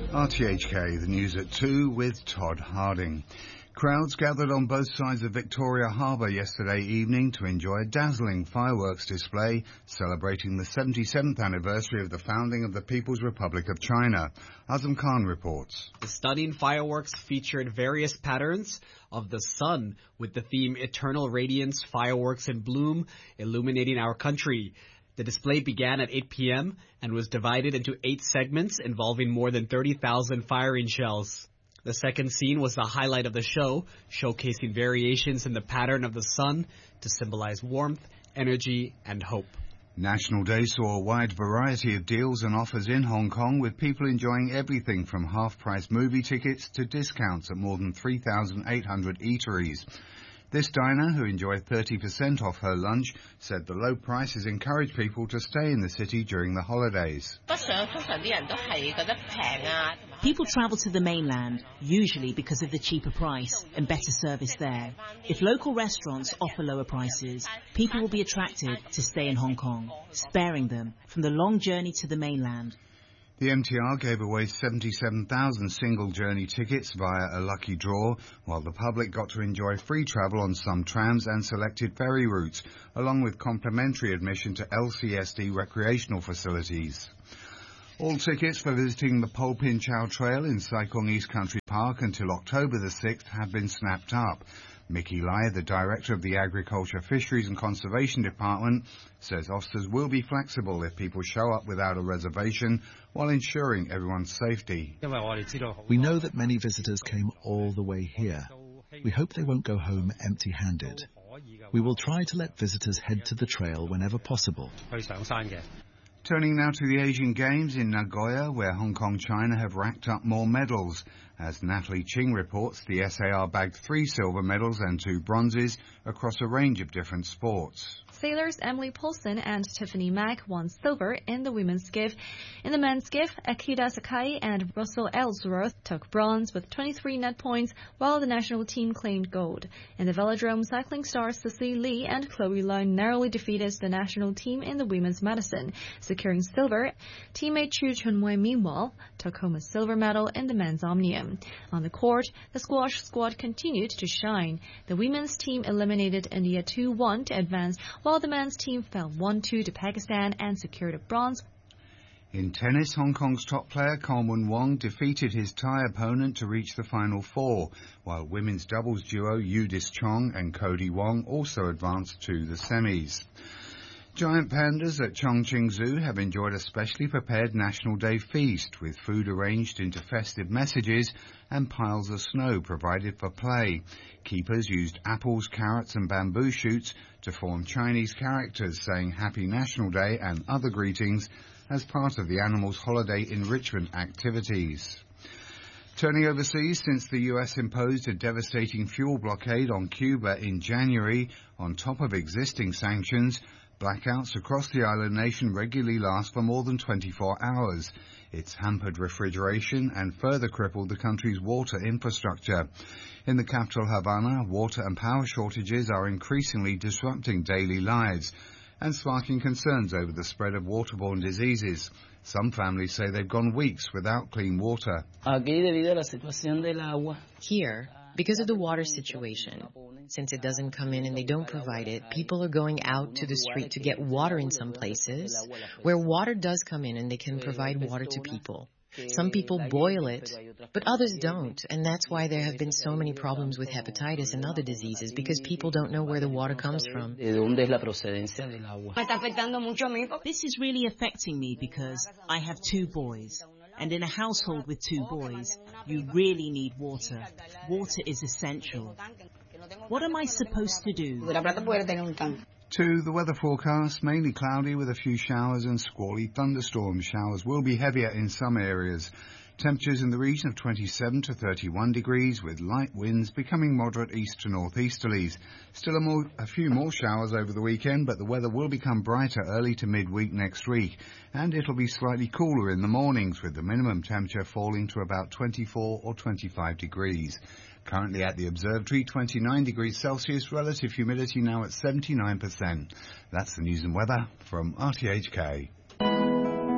RTHK, the news at 2 with Todd Harding. Crowds gathered on both sides of Victoria Harbour yesterday evening to enjoy a dazzling fireworks display celebrating the 77th anniversary of the founding of the People's Republic of China. Azam Khan reports. The stunning fireworks featured various patterns of the sun with the theme Eternal Radiance, Fireworks in Bloom, illuminating our country. The display began at 8 p.m. and was divided into 8 segments involving more than 30,000 firing shells. The second scene was the highlight of the show, showcasing variations in the pattern of the sun to symbolize warmth, energy, and hope. National Day saw a wide variety of deals and offers in Hong Kong, with people enjoying everything from half-price movie tickets to discounts at more than 3,800 eateries. This diner, who enjoyed 30% off her lunch, said the low prices encourage people to stay in the city during the holidays. People travel to the mainland, usually because of the cheaper price and better service there. If local restaurants offer lower prices, people will be attracted to stay in Hong Kong, sparing them from the long journey to the mainland. The MTR gave away 77,000 single-journey tickets via a lucky draw, while the public got to enjoy free travel on some trams and selected ferry routes, along with complimentary admission to LCSD recreational facilities. All tickets for visiting the Po Pin Chau Trail in Sai Kung East Country Park until October the 6th have been snapped up. Mickey Lai, the Director of the Agriculture, Fisheries and Conservation Department, says officers will be flexible if people show up without a reservation while ensuring everyone's safety. We know that many visitors came all the way here. We hope they won't go home empty-handed. We will try to let visitors head to the trail whenever possible. Turning now to the Asian Games in Nagoya, where Hong Kong China have racked up more medals. As Natalie Ching reports, the SAR bagged 3 silver medals and 2 bronzes across a range of different sports. Sailors Emily Paulson and Tiffany Mack won silver in the women's skiff. In the men's skiff, Akita Sakai and Russell Ellsworth took bronze with 23 net points, while the national team claimed gold. In the velodrome, cycling stars Cecily Lee and Chloe Leung narrowly defeated the national team in the women's medicine, securing silver. Teammate Chu Chunwei, meanwhile, took home a silver medal in the men's omnium. On the court, the squash squad continued to shine. The women's team eliminated India 2-1 to advance, while the men's team fell 1-2 to Pakistan and secured a bronze. In tennis, Hong Kong's top player Colman Wong defeated his Thai opponent to reach the Final Four, while women's doubles duo Eudis Chong and Cody Wong also advanced to the semis. Giant pandas at Chongqing Zoo have enjoyed a specially prepared National Day feast, with food arranged into festive messages and piles of snow provided for play. Keepers used apples, carrots and bamboo shoots to form Chinese characters saying Happy National Day and other greetings as part of the animals' holiday enrichment activities. Turning overseas, since the US imposed a devastating fuel blockade on Cuba in January on top of existing sanctions, blackouts across the island nation regularly last for more than 24 hours. It's hampered refrigeration and further crippled the country's water infrastructure. In the capital Havana, water and power shortages are increasingly disrupting daily lives and sparking concerns over the spread of waterborne diseases. Some families say they've gone weeks without clean water. Here, because of the water situation, since it doesn't come in and they don't provide it, people are going out to the street to get water in some places where water does come in and they can provide water to people. Some people boil it, but others don't, and that's why there have been so many problems with hepatitis and other diseases, because people don't know where the water comes from. This is really affecting me because I have 2 boys. And in a household with 2 boys, you really need water. Water is essential. What am I supposed to do? To the weather forecast, mainly cloudy with a few showers and squally thunderstorms. Showers will be heavier in some areas. Temperatures in the region of 27 to 31 degrees, with light winds becoming moderate east to northeasterlies. Still a few more showers over the weekend, but the weather will become brighter early to midweek next week, and it'll be slightly cooler in the mornings, with the minimum temperature falling to about 24 or 25 degrees. Currently at the observatory, 29 degrees Celsius, relative humidity now at 79%. That's the news and weather from RTHK.